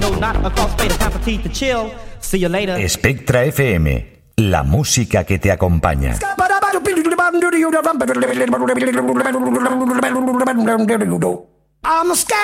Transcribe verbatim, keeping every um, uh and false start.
No, not a cause spade, a time for teeth to chill. See you later. Spectra F M, la música que te acompaña. I'm a sky.